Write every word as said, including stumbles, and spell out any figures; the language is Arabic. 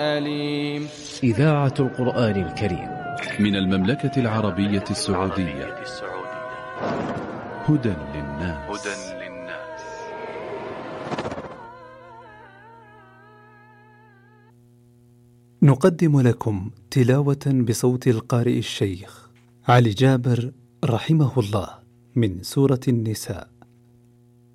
أليم. إذاعة القرآن الكريم من المملكة العربية السعودية. هدى للناس. نقدم لكم تلاوة بصوت القارئ الشيخ علي جابر رحمه الله من سورة النساء.